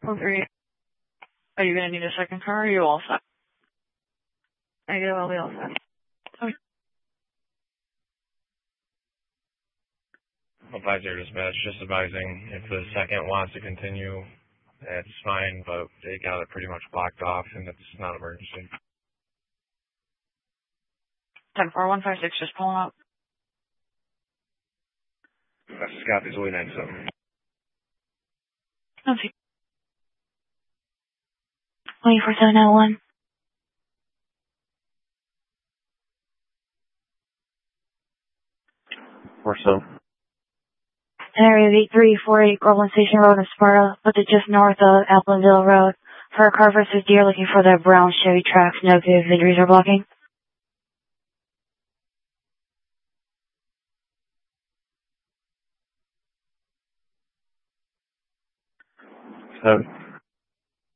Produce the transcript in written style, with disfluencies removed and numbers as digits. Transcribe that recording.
3. Are you going to need a second car or are you all set? I get I'll be all set. Okay. Advisor dispatch, just advising if the second wants to continue, it's fine, but they got it pretty much blocked off and it's not emergency. 10-4156, just pulling up. That's Scott, there's only 97. Okay. 24701. Or so. An area of 8348 Groveland Station Road in Sparta, but it's just north of Applinville Road. For a car versus deer looking for the brown Chevy Trax, no injuries are blocking. So